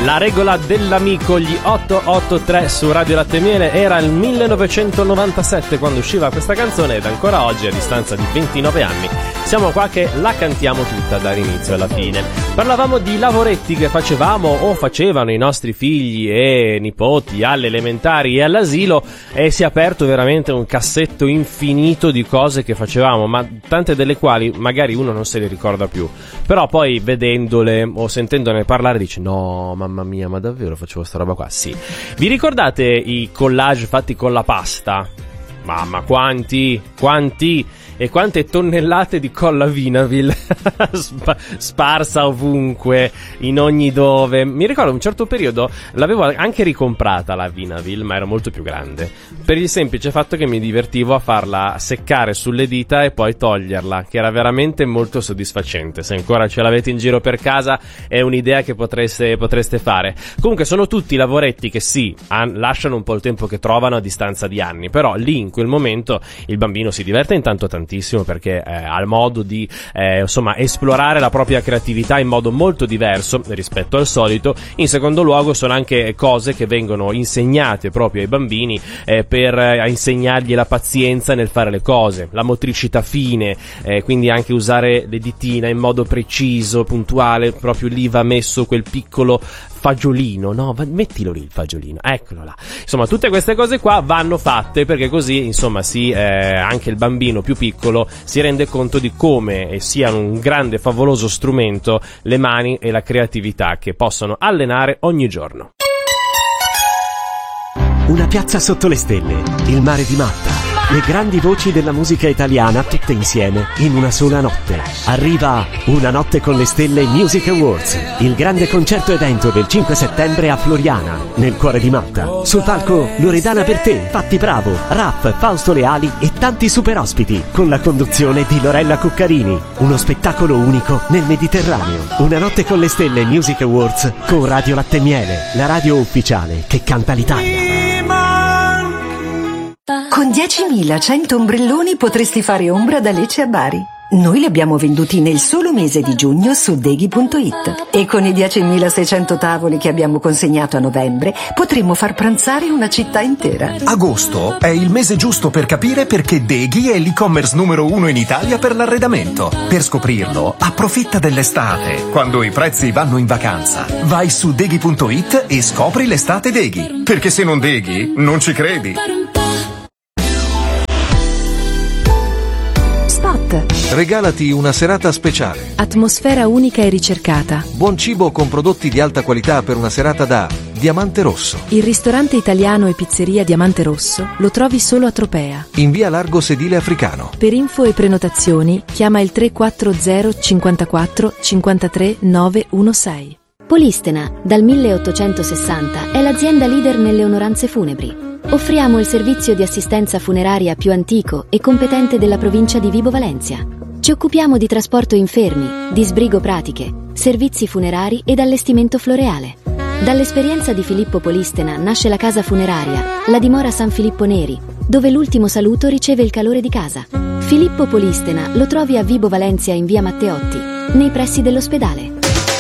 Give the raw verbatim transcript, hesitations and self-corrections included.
La regola dell'amico, gli otto otto tre su Radio Latte e Miele. Era il millenovecentonovantasette quando usciva questa canzone, ed ancora oggi, a distanza di ventinove anni, siamo qua che la cantiamo tutta dall'inizio alla fine. Parlavamo di lavoretti che facevamo o facevano i nostri figli e nipoti alle elementari e all'asilo, e si è aperto veramente un cassetto infinito di cose che facevamo, ma tante delle quali magari uno non se le ricorda più, però poi vedendole o sentendone parlare dice: no, mamma mia, ma davvero facevo sta roba qua? Sì. Vi ricordate i collage fatti con la pasta? Mamma, quanti, quanti e quante tonnellate di colla Vinavil sparsa ovunque, in ogni dove. Mi ricordo un certo periodo l'avevo anche ricomprata la Vinavil, ma era molto più grande, per il semplice fatto che mi divertivo a farla seccare sulle dita e poi toglierla, che era veramente molto soddisfacente. Se ancora ce l'avete in giro per casa è un'idea che potreste, potreste fare. Comunque sono tutti lavoretti che sì, an- lasciano un po' il tempo che trovano a distanza di anni, però lì in quel momento il bambino si diverte intanto tantissimo, perché eh, ha il modo di eh, insomma esplorare la propria creatività in modo molto diverso rispetto al solito. In secondo luogo sono anche cose che vengono insegnate proprio ai bambini eh, per eh, insegnargli la pazienza nel fare le cose, la motricità fine, eh, quindi anche usare le ditine in modo preciso, puntuale. Proprio lì va messo quel piccolo fagiolino, no? Mettilo lì il fagiolino, eccolo là. Insomma, tutte queste cose qua vanno fatte, perché così, insomma, si, eh, anche il bambino più piccolo si rende conto di come siano un grande, favoloso strumento le mani e la creatività che possono allenare ogni giorno. Una piazza sotto le stelle, il mare di Matta, le grandi voci della musica italiana tutte insieme in una sola notte. Arriva Una notte con le stelle Music Awards, il grande concerto evento del cinque settembre a Floriana, nel cuore di Matta. Sul palco Loredana Bertè, Patti Bravo, Raff, Fausto Leali e tanti super ospiti, con la conduzione di Lorella Cuccarini. Uno spettacolo unico nel Mediterraneo. Una notte con le stelle Music Awards con Radio Latte e Miele, la radio ufficiale che canta l'Italia. Con diecimilacento ombrelloni potresti fare ombra da Lecce a Bari. Noi li abbiamo venduti nel solo mese di giugno su deghi punto it, e con i diecimilaseicento tavoli che abbiamo consegnato a novembre potremmo far pranzare una città intera. Agosto è il mese giusto per capire perché Deghi è l'e-commerce numero uno in Italia per l'arredamento. Per scoprirlo, approfitta dell'estate, quando i prezzi vanno in vacanza. Vai su deghi punto it e scopri l'estate Deghi, perché se non Deghi non ci credi. Regalati una serata speciale. Atmosfera unica e ricercata. Buon cibo con prodotti di alta qualità per una serata da Diamante Rosso. Il ristorante italiano e pizzeria Diamante Rosso lo trovi solo a Tropea, in via Largo Sedile Africano. Per info e prenotazioni chiama il tre quattro zero cinquantaquattro cinquantatré novecentosei. Polistena, dal milleottocentosessanta, è l'azienda leader nelle onoranze funebri. Offriamo il servizio di assistenza funeraria più antico e competente della provincia di Vibo Valentia. Ci occupiamo di trasporto infermi, di sbrigo pratiche, servizi funerari ed allestimento floreale. Dall'esperienza di Filippo Polistena nasce la casa funeraria, la dimora San Filippo Neri, dove l'ultimo saluto riceve il calore di casa. Filippo Polistena lo trovi a Vibo Valentia in via Matteotti, nei pressi dell'ospedale.